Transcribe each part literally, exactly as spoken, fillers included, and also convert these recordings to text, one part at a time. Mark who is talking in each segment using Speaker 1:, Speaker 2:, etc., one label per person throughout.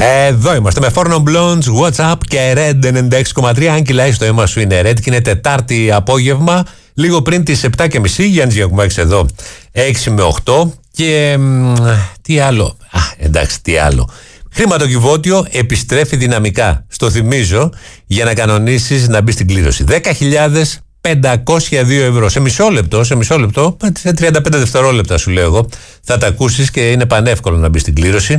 Speaker 1: Εδώ είμαστε με Four Non Blondes, WhatsApp και Red ενενήντα έξι κόμμα τρία. Αν κυλάει το αίμα σου είναι Red και είναι Τετάρτη απόγευμα, λίγο πριν τις επτά και μισή. Γιάννης Γιακουμάκης εδώ, έξι με οκτώ. Και μ, τι άλλο. Α, εντάξει, τι άλλο. Χρηματοκιβώτιο επιστρέφει δυναμικά. Στο θυμίζω για να κανονίσεις να μπει στην κλήρωση. δέκα χιλιάδες πεντακόσια δύο ευρώ. Σε μισό λεπτό, σε μισό λεπτό, σε τριάντα πέντε δευτερόλεπτα σου λέω εγώ, θα τα ακούσεις και είναι πανεύκολο να μπει στην κλήρωση.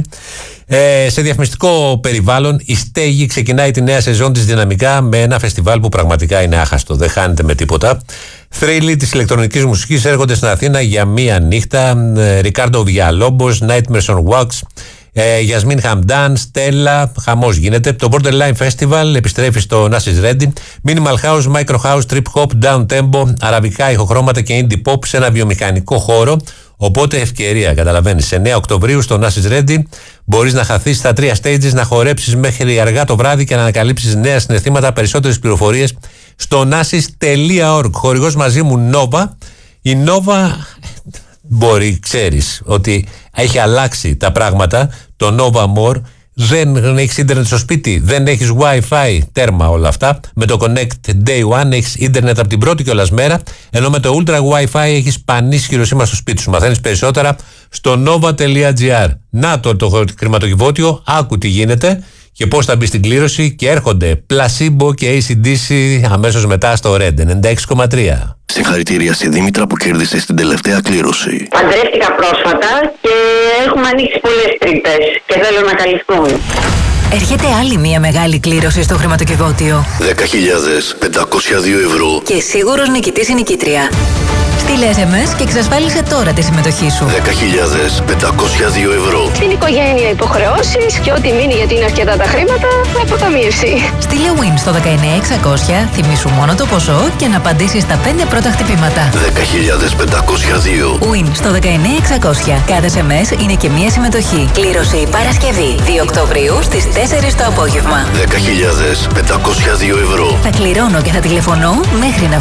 Speaker 1: Ε, σε διαφημιστικό περιβάλλον, η Στέγη ξεκινάει τη νέα σεζόν της δυναμικά με ένα φεστιβάλ που πραγματικά είναι άχαστο. Δεν χάνεται με τίποτα. Θρύλοι της ηλεκτρονικής μουσικής έρχονται στην Αθήνα για μία νύχτα. Ρικάρντο Βιαλόμπος, Nightmares on Wax, Γιασμίν Χαμντάν, Στέλλα, χαμός γίνεται. Το Borderline Festival επιστρέφει στο Nasis Ready. Minimal House, Micro House, Trip Hop, Down Tempo, αραβικά ηχοχρώματα και Indie Pop σε ένα βιομηχανικό χώρο. Οπότε ευκαιρία, καταλαβαίνεις. εννέα Οκτωβρίου στο Nasis Ready μπορείς να χαθείς στα τρία stages, να χορέψεις μέχρι αργά το βράδυ και να ανακαλύψεις νέα συναισθήματα. Περισσότερες πληροφορίες στο nasis τελεία org. Χορηγός μαζί μου Nova. Η Nova μπορεί, ξέρεις, ότι έχει αλλάξει τα πράγματα. Το Nova More. Δεν έχεις ίντερνετ στο σπίτι, δεν έχεις Wi-Fi, τέρμα όλα αυτά. Με το Connect Day One έχεις ίντερνετ από την πρώτη κιόλας μέρα, ενώ με το Ultra Wi-Fi έχεις πανίσχυρο σήμα στο σπίτι σου. Μαθαίνεις περισσότερα στο nova τελεία gr. Να το, το χρηματοκιβώτιο, άκου τι γίνεται και πώς θα μπει στην κλήρωση και έρχονται Placebo και έι σι ντι σι αμέσως μετά στο Red ενενήντα έξι κόμμα τρία.
Speaker 2: Συγχαρητήρια στη Δήμητρα που κέρδισε στην τελευταία κλήρωση.
Speaker 3: Παντρεύτηκα πρόσφατα και έχουμε ανοίξει πολλές τρύπες και θέλω να καλυφθούν.
Speaker 4: Έρχεται άλλη μια μεγάλη κλήρωση στο χρηματοκιβώτιο.
Speaker 2: δέκα χιλιάδες πεντακόσια δύο ευρώ.
Speaker 4: Και σίγουρος νικητής ή νικήτρια. Στείλε ες εμ ες και εξασφάλισε τώρα τη συμμετοχή σου.
Speaker 2: δέκα χιλιάδες πεντακόσια δύο ευρώ.
Speaker 3: Στην οικογένεια υποχρεώσεις και ό,τι μείνει γιατί είναι αρκετά τα χρήματα, αποταμίευση.
Speaker 4: Στείλε win στο δεκαεννέα εξακόσια, θυμήσου μόνο το ποσό και να απαντήσεις στα πέντε πρώτα χτυπήματα.
Speaker 2: δέκα χιλιάδες πεντακόσια δύο.
Speaker 4: Win στο δεκαεννέα εξακόσια. Κάθε ες εμ ες είναι και μία συμμετοχή. Κλήρωση Παρασκευή δύο Οκτωβρίου στις τέσσερις το απόγευμα.
Speaker 2: δέκα χιλιάδες πεντακόσια δύο ευρώ.
Speaker 4: Θα κληρώνω και θα τηλεφωνώ μέχρι να